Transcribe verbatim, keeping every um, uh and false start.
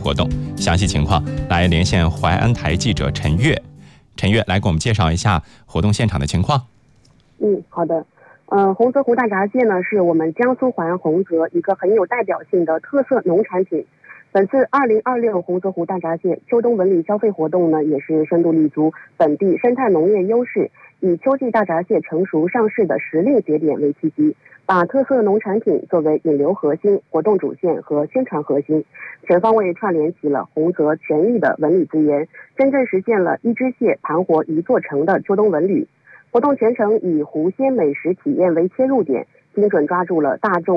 活动。详细情况来连线淮安台记者陈悦。陈悦来给我们介绍一下活动现场的情况。 嗯，好的。呃，洪泽湖大闸蟹呢，是我们江苏淮安洪泽一个很有代表性的特色农产品。本次二零二六洪泽湖大闸蟹秋冬文旅消费活动呢，也是深度立足本地生态农业优势，以秋季大闸蟹成熟上市的时令节点为契机，把特色农产品作为引流核心、活动主线和宣传核心，全方位串联起了洪泽全域的文旅资源，真正实现了一只蟹盘活一座城的秋冬文旅。活动全程以湖鲜美食体验为切入点，精准抓住了大众